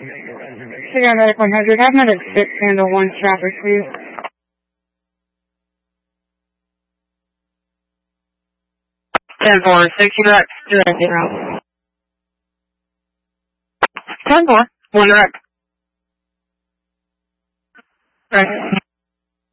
Cigar Medic 100, have medic 6 handle 1 traffic, please. 10-4, 60 direct, direct, 0. 10-4, 1 direct. Right.